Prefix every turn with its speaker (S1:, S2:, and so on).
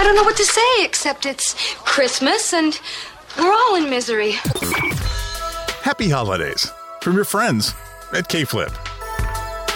S1: I don't know what to say, except it's Christmas and we're all in misery.
S2: Happy holidays from your friends at K-Flip.